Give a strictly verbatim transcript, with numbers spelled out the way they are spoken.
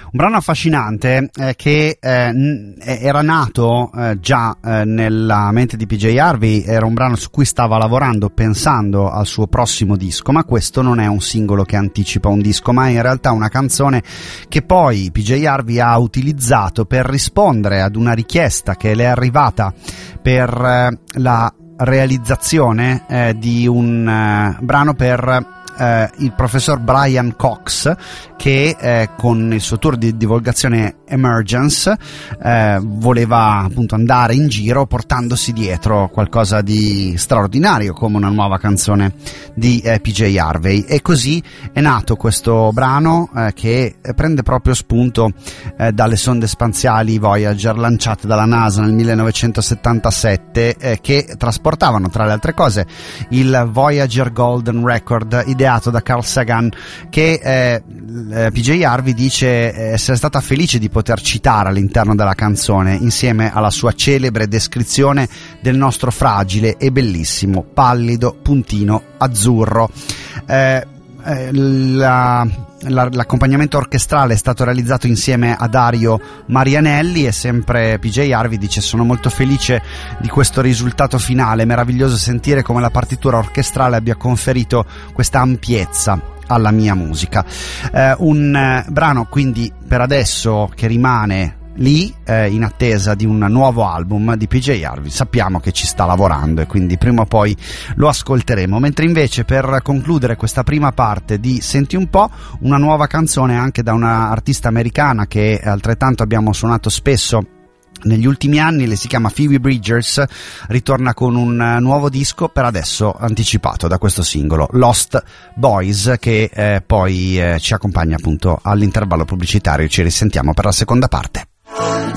Un brano affascinante eh, che eh, n- era nato eh, già eh, nella mente di P J Harvey, era un brano su cui stava lavorando pensando al suo prossimo disco, ma questo non è un singolo che anticipa un disco, ma è in realtà una canzone che poi P J Harvey ha utilizzato per rispondere ad una richiesta che le è arrivata per eh, la realizzazione eh, di un eh, brano per Uh, il professor Brian Cox, che eh, con il suo tour di divulgazione Emergence eh, voleva appunto andare in giro portandosi dietro qualcosa di straordinario come una nuova canzone di eh, P J Harvey, e così è nato questo brano eh, che prende proprio spunto eh, dalle sonde spaziali Voyager lanciate dalla NASA nel millenovecentosettantasette, eh, che trasportavano tra le altre cose il Voyager Golden Record ideato da Carl Sagan, che eh, P J Harvey dice essere stata felice di poter citare all'interno della canzone, insieme alla sua celebre descrizione del nostro fragile e bellissimo pallido puntino azzurro. Eh, eh, la L'accompagnamento orchestrale è stato realizzato insieme a Dario Marianelli, e sempre P J Harvey dice: sono molto felice di questo risultato finale, meraviglioso sentire come la partitura orchestrale abbia conferito questa ampiezza alla mia musica. Eh, un eh, brano quindi per adesso che rimane lì eh, in attesa di un nuovo album di P J Harvey. Sappiamo che ci sta lavorando e quindi prima o poi lo ascolteremo, mentre invece per concludere questa prima parte di Senti un po', una nuova canzone anche da una artista americana che altrettanto abbiamo suonato spesso negli ultimi anni. Le si chiama Phoebe Bridgers, ritorna con un nuovo disco, per adesso anticipato da questo singolo Lost Boys, che eh, poi eh, ci accompagna appunto all'intervallo pubblicitario. Ci risentiamo per la seconda parte.